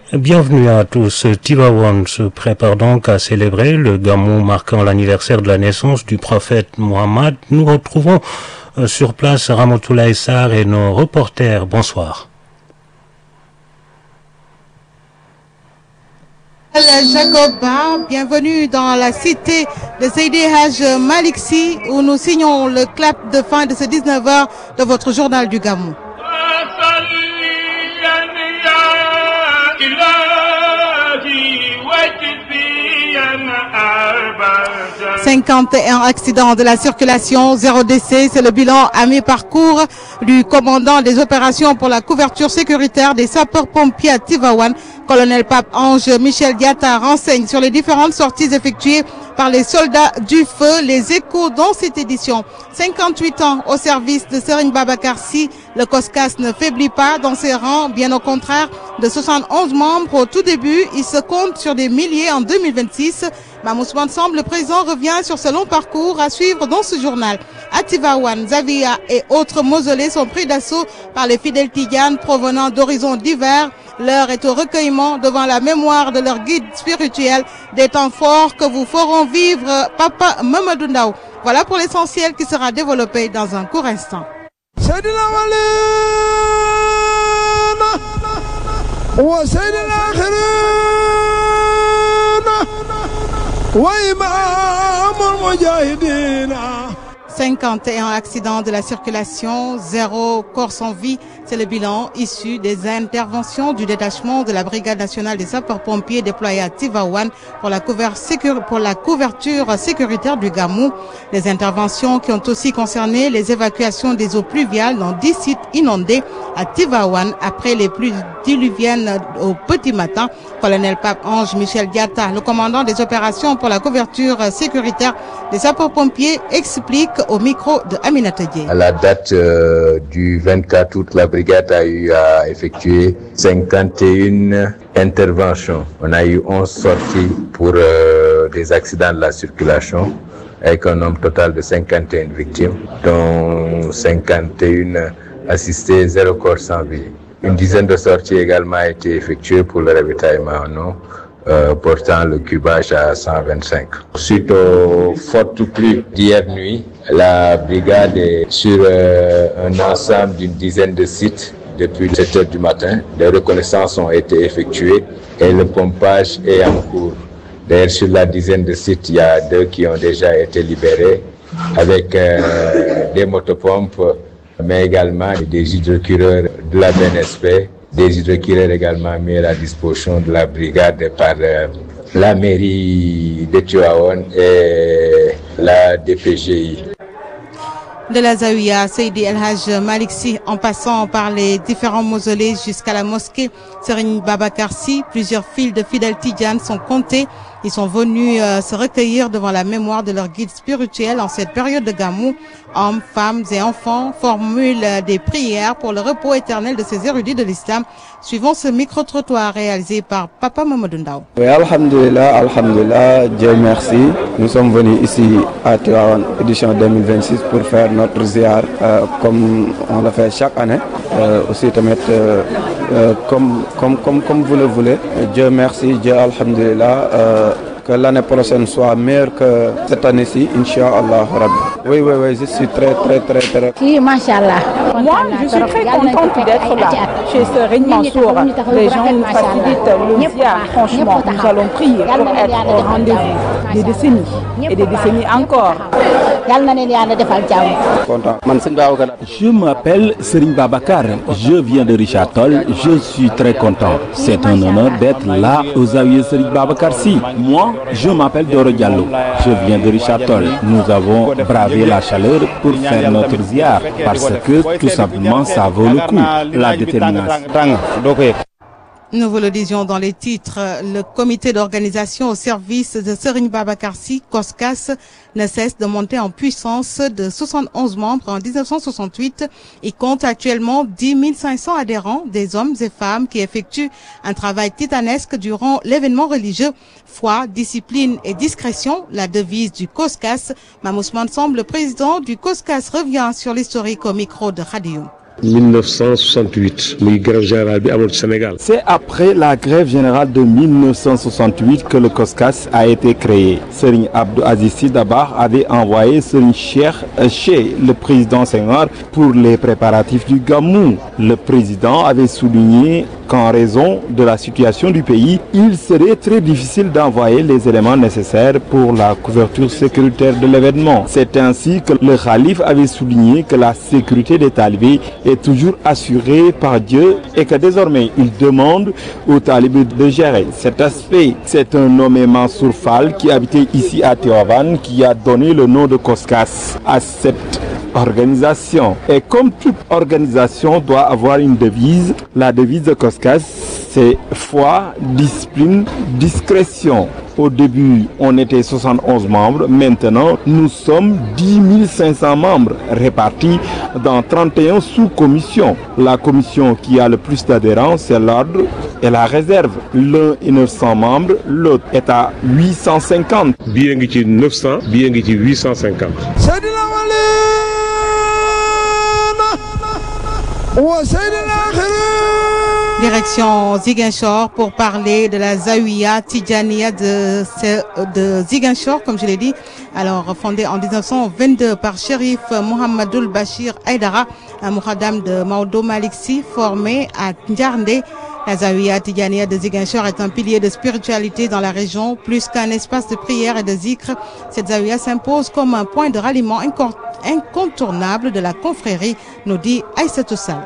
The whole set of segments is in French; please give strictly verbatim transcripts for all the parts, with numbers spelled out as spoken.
Bienvenue à tous. Tivaouane se prépare donc à célébrer le Gamou marquant l'anniversaire de la naissance du prophète Mohammed. Nous retrouvons sur place Ramatoulaye Sarr et nos reporters. Bonsoir. Jacob Ba, bienvenue dans la cité de Seydi Hadj Malick Sy où nous signons le clap de fin de ce dix-neuf heures de votre journal du Gamou. cinquante et un accidents de la circulation, zéro décès, c'est le bilan à mi-parcours du commandant des opérations pour la couverture sécuritaire des sapeurs-pompiers à Tivaouane. Colonel Pape Ange Michel Diatta renseigne sur les différentes sorties effectuées par les soldats du feu. Les échos dans cette édition. cinquante-huit ans au service de Serigne Babacar Sy, le COSCAS ne faiblit pas dans ses rangs, bien au contraire. De soixante-onze membres au tout début, il se compte sur des milliers en deux mille vingt-six. Mamoussouane Samb, le président, revient sur ce long parcours à suivre dans ce journal. À Tivaouane, Zawiya et autres mausolées sont pris d'assaut par les fidèles tidianes provenant d'horizons divers. L'heure est au recueillement devant la mémoire de leur guide spirituel, des temps forts que vous feront vivre Papa Mamadou Ndaw. Voilà pour l'essentiel qui sera développé dans un court instant. cinquante et un accidents de la circulation, zéro corps sans vie. C'est le bilan issu des interventions du détachement de la Brigade nationale des sapeurs-pompiers déployée à Tivaouane pour la, couver- pour la couverture sécuritaire du Gamou. Les interventions qui ont aussi concerné les évacuations des eaux pluviales dans dix sites inondés à Tivaouane après les pluies diluviennes au petit matin. Colonel Pape Ange Michel Diatta, le commandant des opérations pour la couverture sécuritaire des sapeurs-pompiers, explique au micro de Aminata Dieye. À la date euh, du vingt-quatre août, la brigade a eu à effectuer cinquante et une interventions. On a eu onze sorties pour euh, des accidents de la circulation, avec un nombre total de cinquante et une victimes, dont cinquante et une assistées, zéro corps sans vie. Une dizaine de sorties également a été effectuée pour le ravitaillement en eau, Euh, portant le cubage à cent vingt-cinq. Suite aux fortes pluies d'hier nuit, la brigade est sur euh, un ensemble d'une dizaine de sites depuis sept heures du matin. Des reconnaissances ont été effectuées et le pompage est en cours. D'ailleurs, sur la dizaine de sites, il y a deux qui ont déjà été libérés avec euh, des motopompes, mais également des hydrocureurs de la B N S P. Des hydrocureurs également mis à la disposition de la brigade par euh, la mairie de Tivaouane et la D P G I. De la Zawiya, Seydi El Hadj Malick Sy, en passant par les différents mausolées jusqu'à la mosquée Serigne Babacar Sy, plusieurs files de fidèles tidjanes sont comptées. Ils sont venus euh, se recueillir devant la mémoire de leur guide spirituel en cette période de Gamou. Hommes, femmes et enfants formulent euh, des prières pour le repos éternel de ces érudits de l'islam. Suivons ce micro-trottoir réalisé par Papa Mamadou Ndaw. Oui, alhamdulillah, alhamdulillah, Dieu merci. Nous sommes venus ici à Tivaouane, édition deux mille vingt-six, pour faire notre ziar euh, comme on le fait chaque année. Euh, aussi, euh, euh, comme, comme, comme, comme vous le voulez. Dieu merci, Dieu alhamdulillah. Euh, que l'année prochaine soit meilleure que cette année-ci, Inch'Allah Rabbi. Oui, oui, oui, je suis très, très, très, très... Oui, Masha'Allah. Moi, je suis très contente d'être là, chez Serigne Mansour. Les gens nous facilitent le ziar. Franchement, nous allons prier pour être au rendez-vous des décennies et des décennies encore. Je m'appelle Serigne Babacar, je viens de Richard Toll, je suis très content. C'est un honneur d'être là aux Zawiya Serigne Babacar Sy. Moi, je m'appelle Doro Diallo, je viens de Richard Toll. Nous avons bravé la chaleur pour faire notre ziar parce que tout simplement ça vaut le coup, la détermination. Nous vous le disions dans les titres, le comité d'organisation au service de Serigne Babacar Sy, COSCAS, ne cesse de monter en puissance. De soixante-onze membres en dix-neuf cent soixante-huit. Il compte actuellement dix mille cinq cents adhérents, des hommes et femmes qui effectuent un travail titanesque durant l'événement religieux. Foi, discipline et discrétion, la devise du COSCAS. Mamoussouane Samb, le président du COSCAS, revient sur l'historique au micro de Radio. mille neuf cent soixante-huit muy grève générale bi amoon ci Sénégal. C'est après la grève générale de mille neuf cent soixante-huit que le COSCAS a été créé. Serigne Abdou Aziz Sy Dabakh avait envoyé Serigne Cheikh chez le président Senghor pour les préparatifs du Gamou. Le président avait souligné qu'en raison de la situation du pays, il serait très difficile d'envoyer les éléments nécessaires pour la couverture sécuritaire de l'événement. C'est ainsi que le calife avait souligné que la sécurité des talibés est toujours assurée par Dieu et que désormais il demande aux talibés de gérer cet aspect. C'est un nommé Mansour Fall qui habitait ici à Tivaouane qui a donné le nom de COSCAS à cette organisation. Et comme toute organisation doit avoir une devise, la devise de COSCAS, c'est foi, discipline, discrétion. Au début, on était soixante et onze membres. Maintenant, nous sommes dix mille cinq cents membres répartis dans trente et un sous-commissions. La commission qui a le plus d'adhérents, c'est l'ordre et la réserve. L'un est neuf cents membres, l'autre est à huit cent cinquante. bii ngi ci neuf cents, bii ngi ci huit cent cinquante. Direction Ziguinchor pour parler de la Zawiya Tidjaniya de, de Ziguinchor, comme je l'ai dit. Alors, fondée en dix-neuf cent vingt-deux par Chérif Mohamedoul Bachir Aïdara, un muqaddam de Maodo Malick Sy, formé à Ndiarndé. La Zawiya Tidjaniya de Ziguinchor est un pilier de spiritualité dans la région, plus qu'un espace de prière et de zikr. Cette Zawiya s'impose comme un point de ralliement incontournable de la confrérie, nous dit Aïssatou Sall.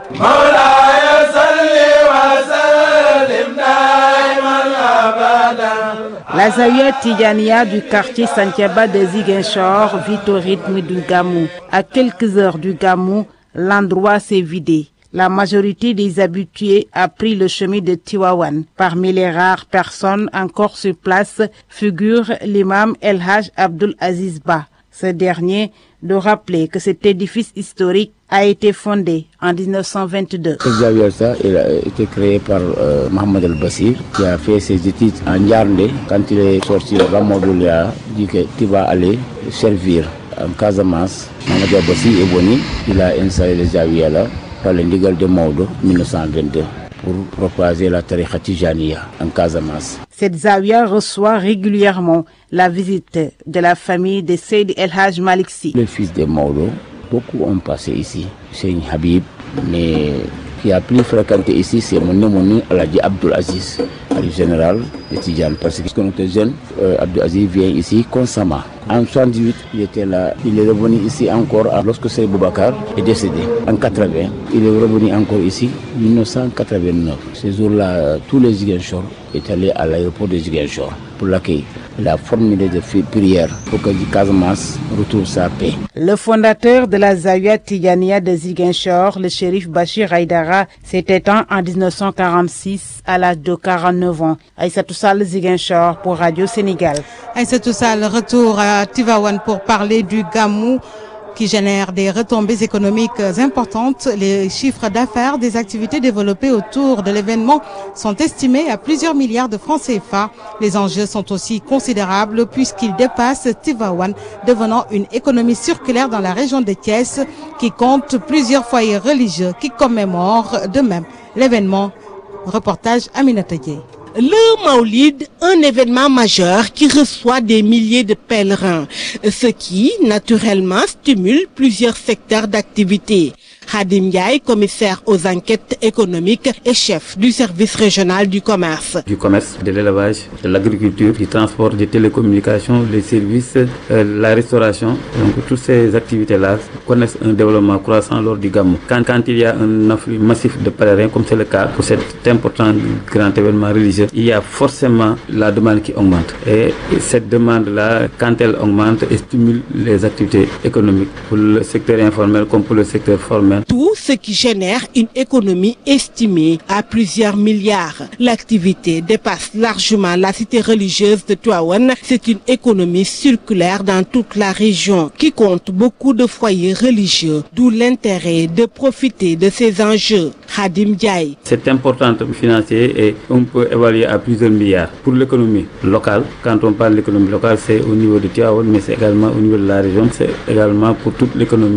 La Zawiya Tidjaniya du quartier Santiaba de Ziguinchor vit au rythme du Gamou. À quelques heures du Gamou, l'endroit s'est vidé. La majorité des habitués a pris le chemin de Tivaouane. Parmi les rares personnes encore sur place figure l'imam El Hadj Abdoul Aziz Ba. Ce dernier de rappeler que cet édifice historique a été fondé en dix-neuf cent vingt-deux. Cette Zawiya il a été créé par euh, Mohamed El Bassir qui a fait ses études en Ndiarndé. Quand il est sorti, Ramadou lui a dit que tu vas aller servir en Casamance. Mohamed El Bassir est venu, il a installé les Zawiya là par le ndigal de Maodo mille neuf cent vingt-deux pour propager la tariqa Tidjaniya en Casamance. Cette Zawiya reçoit régulièrement la visite de la famille de Seydi El Hadj Malick Sy. Le fils de Maodo, beaucoup ont passé ici. C'est Habib, mais qui a plus fréquenté ici, c'est mon nom, Aladji Abdoul Aziz, le général de Tidjane. Parce que quand on était jeune, euh, Abdoul Aziz vient ici constamment. En soixante-dix-huit, il était là. Il est revenu ici encore lorsque Seydi Boubacar est décédé. En quatre-vingts, il est revenu encore ici en mille neuf cent quatre-vingt-neuf. Ce jour-là, tous les Ziguinchor étaient allés à l'aéroport de Ziguinchor pour l'accueil. Il a formulé des prières pour que Casamance retrouve sa paix. Le fondateur de la Zawiya Tidjaniya de Ziguinchor, le shérif Bachir Aïdara, s'est éteint en dix-neuf cent quarante-six à l'âge de quarante-neuf ans. Aïssatou Sall, Ziguinchor pour Radio Sénégal. Aïssatou Sall, retour à Tivaouane pour parler du Gamou qui génère des retombées économiques importantes. Les chiffres d'affaires des activités développées autour de l'événement sont estimés à plusieurs milliards de francs C F A. Les enjeux sont aussi considérables puisqu'ils dépassent Tivaouane, devenant une économie circulaire dans la région de Thiès qui compte plusieurs foyers religieux qui commémorent de même l'événement. Reportage Aminata Dieye. Le Maoulid, un événement majeur qui reçoit des milliers de pèlerins, ce qui, naturellement, stimule plusieurs secteurs d'activité. Khadim Ndiaye, commissaire aux enquêtes économiques et chef du service régional du commerce. Du commerce, de l'élevage, de l'agriculture, du transport, des télécommunications, les services, euh, la restauration. Donc toutes ces activités-là connaissent un développement croissant lors du Gamou. Quand, quand il y a un afflux massif de pèlerins, comme c'est le cas pour cet important grand événement religieux, il y a forcément la demande qui augmente. Et cette demande-là, quand elle augmente, elle stimule les activités économiques pour le secteur informel comme pour le secteur formel. Tout ce qui génère une économie estimée à plusieurs milliards. L'activité dépasse largement la cité religieuse de Tivaouane. C'est une économie circulaire dans toute la région qui compte beaucoup de foyers religieux, d'où l'intérêt de profiter de ces enjeux. Khadim Ndiaye. C'est important financier et on peut évaluer à plusieurs milliards. Pour l'économie locale, quand on parle de l'économie locale, c'est au niveau de Tivaouane, mais c'est également au niveau de la région, c'est également pour toute l'économie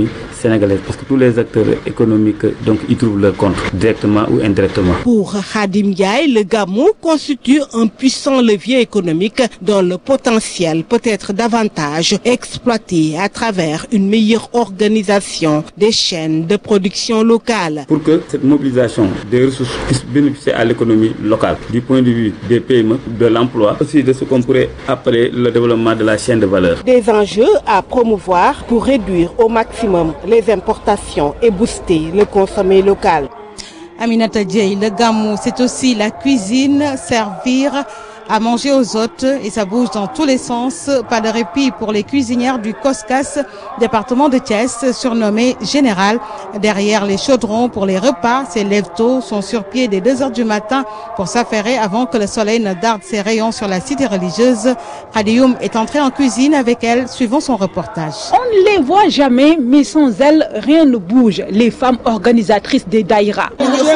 sénégalaise parce que tous les acteurs économiques donc y trouvent leur compte directement ou indirectement. Pour Khadim Ndiaye, le Gamou constitue un puissant levier économique dont le potentiel peut être davantage exploité à travers une meilleure organisation des chaînes de production locale. Pour que cette mobilisation des ressources puisse bénéficier à l'économie locale du point de vue des P M E, de l'emploi, aussi de ce qu'on pourrait appeler le développement de la chaîne de valeur. Des enjeux à promouvoir pour réduire au maximum les importations et booster le consommé local. Aminata Dieye, le Gamou, c'est aussi la cuisine, servir à manger aux hôtes et ça bouge dans tous les sens. Pas de répit pour les cuisinières du Koskas, département de Thiès, surnommé Général. Derrière les chaudrons pour les repas, ces lève-tôt sont sur pied dès deux heures du matin pour s'affairer avant que le soleil ne darde ses rayons sur la cité religieuse. Khadioum est entré en cuisine avec elle, suivant son reportage. On ne les voit jamais, mais sans elles, rien ne bouge. Les femmes organisatrices des daïras.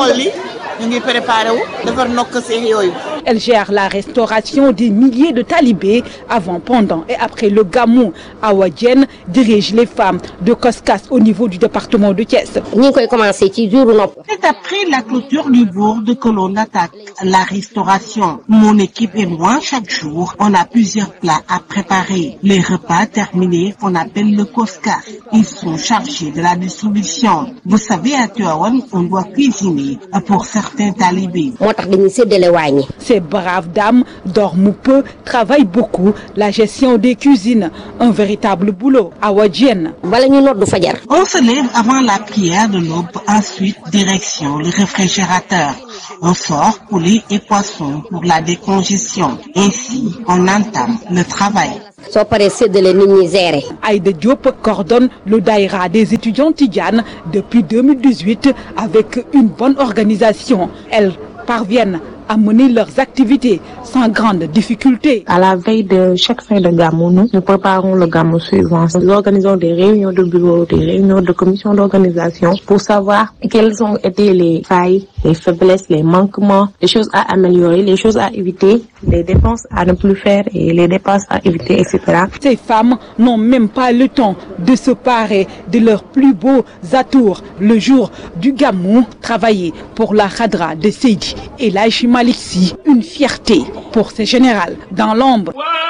Elles gèrent la restauration des milliers de talibés avant, pendant et après le Gamou. Awa Diène dirige les femmes de Koskas au niveau du département de Thiès. C'est après la clôture du bourg que l'on attaque la restauration. Mon équipe et moi, chaque jour, on a plusieurs plats à préparer. Les repas terminés, on appelle le Koskas. Ils sont chargés de la distribution. Vous savez, à Tivaouane, on doit cuisiner pour certains talibés. Ces braves dames dorment peu, travaillent beaucoup. La gestion des cuisines, un véritable boulot. Awa Diène. On se lève avant la prière de l'aube, ensuite direction le réfrigérateur. On sort poulet et poisson pour la décongestion. Ainsi, on entame le travail. Aïda Diop coordonne le daïra des étudiants tidjanes depuis deux mille dix-huit avec une bonne organisation. Elles parviennent à mener leurs activités sans grande difficulté. À la veille de chaque fin de Gamou, nous, nous préparons le Gamou suivant. Nous organisons des réunions de bureau, des réunions de commission d'organisation pour savoir quelles ont été les failles, les faiblesses, les manquements, les choses à améliorer, les choses à éviter, les dépenses à ne plus faire et les dépenses à éviter, et cetera. Ces femmes n'ont même pas le temps de se parer de leurs plus beaux atours le jour du Gamou. Travailler pour la Khadra de Seydi et l'Aïchi Maliksi, une fierté pour ces générales dans l'ombre.